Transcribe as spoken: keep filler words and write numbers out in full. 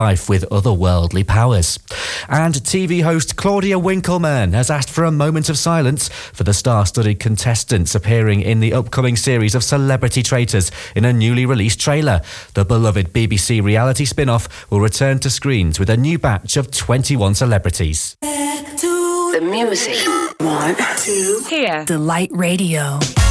life with otherworldly powers. And T V host Claudia Winkleman has asked for a moment of silence for the star-studded contestants appearing in the upcoming series of Celebrity Traitors in a newly released trailer. The beloved B B C reality spin-off will return to screens with a new batch of twenty-one celebrities. Back to the music. One, two, here. Delight Radio.